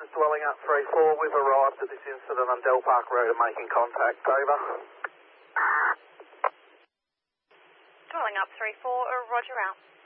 dwelling up 3-4. We've arrived at this incident on Del Park Road and making contact. Over. Dwelling up 3-4, roger out.